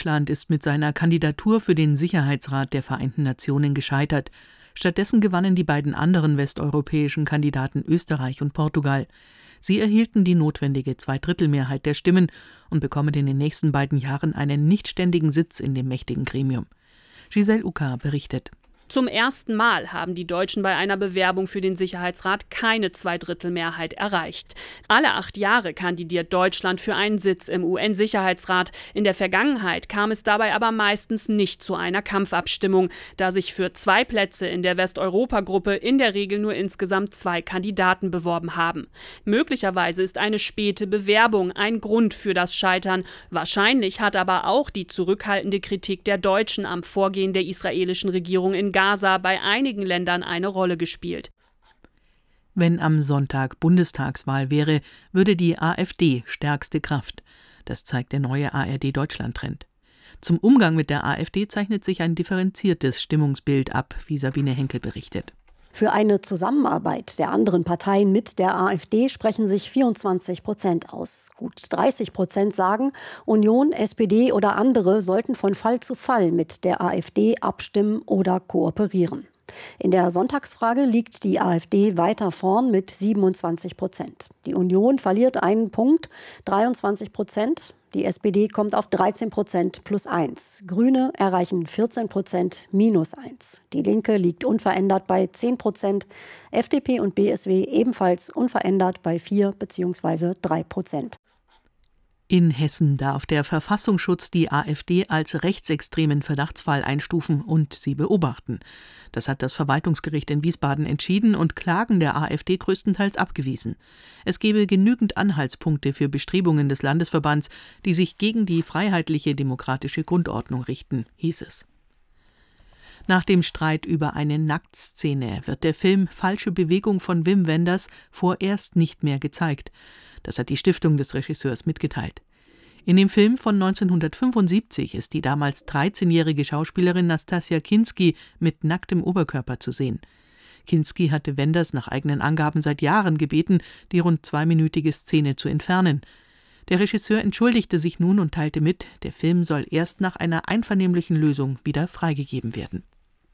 Deutschland ist mit seiner Kandidatur für den Sicherheitsrat der Vereinten Nationen gescheitert. Stattdessen gewannen die beiden anderen westeuropäischen Kandidaten Österreich und Portugal. Sie erhielten die notwendige Zweidrittelmehrheit der Stimmen und bekommen in den nächsten beiden Jahren einen nicht ständigen Sitz in dem mächtigen Gremium. Giselle Uka berichtet. Zum ersten Mal haben die Deutschen bei einer Bewerbung für den Sicherheitsrat keine Zweidrittelmehrheit erreicht. Alle 8 Jahre kandidiert Deutschland für einen Sitz im UN-Sicherheitsrat. In der Vergangenheit kam es dabei aber meistens nicht zu einer Kampfabstimmung, da sich für 2 Plätze in der Westeuropa-Gruppe in der Regel nur insgesamt 2 Kandidaten beworben haben. Möglicherweise ist eine späte Bewerbung ein Grund für das Scheitern. Wahrscheinlich hat aber auch die zurückhaltende Kritik der Deutschen am Vorgehen der israelischen Regierung in Gaza bei einigen Ländern eine Rolle gespielt. Wenn am Sonntag Bundestagswahl wäre, würde die AfD stärkste Kraft. Das zeigt der neue ARD-Deutschland-Trend. Zum Umgang mit der AfD zeichnet sich ein differenziertes Stimmungsbild ab, wie Sabine Henkel berichtet. Für eine Zusammenarbeit der anderen Parteien mit der AfD sprechen sich 24% aus. Gut 30% sagen, Union, SPD oder andere sollten von Fall zu Fall mit der AfD abstimmen oder kooperieren. In der Sonntagsfrage liegt die AfD weiter vorn mit 27%. Die Union verliert einen Punkt, 23%. Die SPD kommt auf 13% plus 1. Grüne erreichen 14% minus 1. Die Linke liegt unverändert bei 10%. FDP und BSW ebenfalls unverändert bei 4 bzw. 3%. In Hessen darf der Verfassungsschutz die AfD als rechtsextremen Verdachtsfall einstufen und sie beobachten. Das hat das Verwaltungsgericht in Wiesbaden entschieden und Klagen der AfD größtenteils abgewiesen. Es gebe genügend Anhaltspunkte für Bestrebungen des Landesverbands, die sich gegen die freiheitliche demokratische Grundordnung richten, hieß es. Nach dem Streit über eine Nacktszene wird der Film Falsche Bewegung von Wim Wenders vorerst nicht mehr gezeigt. Das hat die Stiftung des Regisseurs mitgeteilt. In dem Film von 1975 ist die damals 13-jährige Schauspielerin Nastassja Kinski mit nacktem Oberkörper zu sehen. Kinski hatte Wenders nach eigenen Angaben seit Jahren gebeten, die rund 2-minütige Szene zu entfernen. Der Regisseur entschuldigte sich nun und teilte mit, der Film soll erst nach einer einvernehmlichen Lösung wieder freigegeben werden.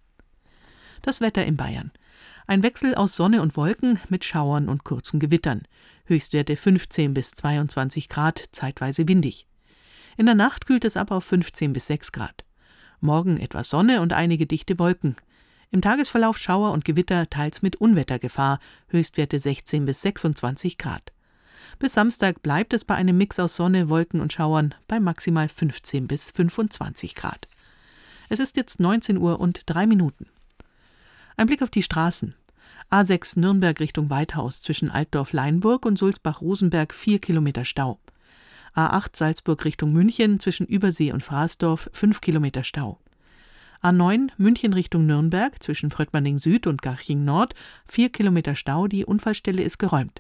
Das Wetter in Bayern. Ein Wechsel aus Sonne und Wolken mit Schauern und kurzen Gewittern. Höchstwerte 15 bis 22 Grad, zeitweise windig. In der Nacht kühlt es ab auf 15 bis 6 Grad. Morgen etwas Sonne und einige dichte Wolken. Im Tagesverlauf Schauer und Gewitter, teils mit Unwettergefahr, Höchstwerte 16 bis 26 Grad. Bis Samstag bleibt es bei einem Mix aus Sonne, Wolken und Schauern bei maximal 15 bis 25 Grad. Es ist jetzt 19 Uhr und 3 Minuten. Ein Blick auf die Straßen. A6 Nürnberg Richtung Weithaus zwischen Altdorf-Leinburg und Sulzbach-Rosenberg 4 Kilometer Stau. A8 Salzburg Richtung München zwischen Übersee und Fraßdorf 5 Kilometer Stau. A9 München Richtung Nürnberg zwischen Fröttmanning Süd und Garching Nord 4 Kilometer Stau, die Unfallstelle ist geräumt.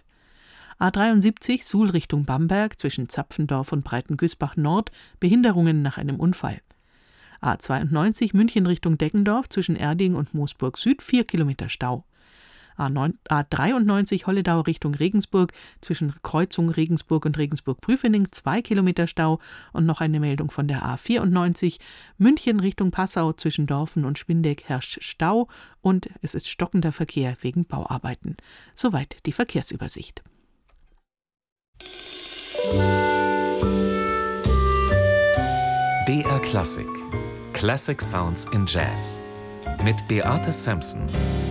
A73 Suhl Richtung Bamberg zwischen Zapfendorf und Breitengüßbach Nord Behinderungen nach einem Unfall. A92 München Richtung Deggendorf zwischen Erding und Moosburg Süd 4 Kilometer Stau. A93 Holledau Richtung Regensburg zwischen Kreuzung Regensburg und Regensburg-Prüfening 2 Kilometer Stau und noch eine Meldung von der A94 München Richtung Passau zwischen Dorfen und Spindeck herrscht Stau und es ist stockender Verkehr wegen Bauarbeiten. Soweit die Verkehrsübersicht. BR Klassik. Classic Sounds in Jazz. Mit Beate Sampson.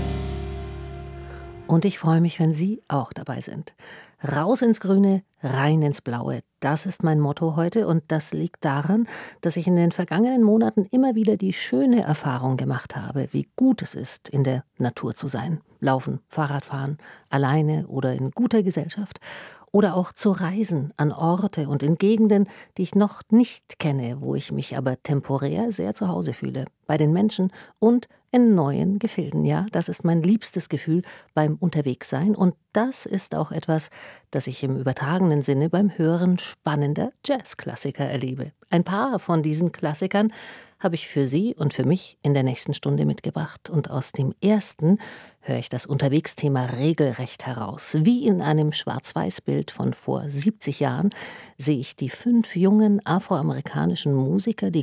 Und ich freue mich, wenn Sie auch dabei sind. Raus ins Grüne, rein ins Blaue. Das ist mein Motto heute und das liegt daran, dass ich in den vergangenen Monaten immer wieder die schöne Erfahrung gemacht habe, wie gut es ist, in der Natur zu sein. Laufen, Fahrradfahren, alleine oder in guter Gesellschaft. Oder auch zu reisen an Orte und in Gegenden, die ich noch nicht kenne, wo ich mich aber temporär sehr zu Hause fühle. Bei den Menschen und in neuen Gefilden. Ja, das ist mein liebstes Gefühl beim Unterwegssein. Und das ist auch etwas, das ich im übertragenen Sinne beim Hören spannender Jazzklassiker erlebe. Ein paar von diesen Klassikern habe ich für Sie und für mich in der nächsten Stunde mitgebracht. Und aus dem ersten höre ich das Unterwegsthema regelrecht heraus. Wie in einem Schwarz-Weiß-Bild von vor 70 Jahren sehe ich die 5 jungen afroamerikanischen Musiker, die